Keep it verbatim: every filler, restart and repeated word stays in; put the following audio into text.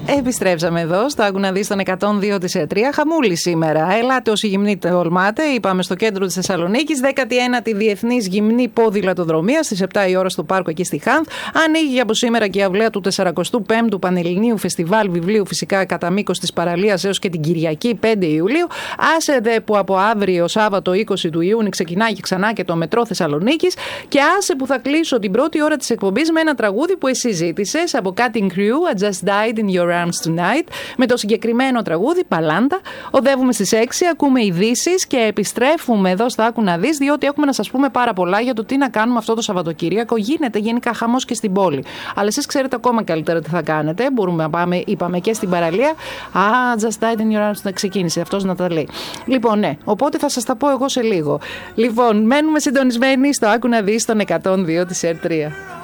Επιστρέψαμε εδώ στο Άκου να δεις τον εκατόν δύο της τρία. Χαμούλη σήμερα. Ελάτε όσοι γυμνοί τολμάτε. Είπαμε στο κέντρο της Θεσσαλονίκης. δέκατη ένατη Διεθνής Γυμνή Ποδηλατοδρομία στις επτά η ώρα στο πάρκο εκεί στη Χάνθ. Ανοίγει από σήμερα και η αυλαία του σαρανταπέμπτου Πανελληνίου Φεστιβάλ Βιβλίου, φυσικά κατά μήκος της παραλίας έως και την Κυριακή πέντε Ιουλίου. Άσε δε που από αύριο Σάββατο είκοσι του Ιούνιου ξεκινάει και ξανά και το μετρό Θεσσαλονίκης. Και άσε που θα κλείσω την πρώτη ώρα της εκπομπής με ένα τραγούδι που εσύ ζήτησες από Cutting Crew, I Just Died in Your Arms Tonight. Με το συγκεκριμένο τραγούδι, Παλάντα. Οδεύουμε στις έξι, ακούμε ειδήσεις και επιστρέφουμε εδώ στο Άκου να δεις, διότι έχουμε να σας πούμε πάρα πολλά για το τι να κάνουμε αυτό το Σαββατοκύριακο. Γίνεται γενικά χαμός και στην πόλη. Αλλά εσείς ξέρετε ακόμα καλύτερα τι θα κάνετε. Μπορούμε να πάμε, είπαμε, και στην παραλία. Ah, Just Died in Your Arms, να ξεκίνησε αυτός να τα λέει. Λοιπόν, ναι, οπότε θα σας τα πω εγώ σε λίγο. Λοιπόν, μένουμε συντονισμένοι στο Άκου να δεις τον εκατόν δύο της Ερ τρία.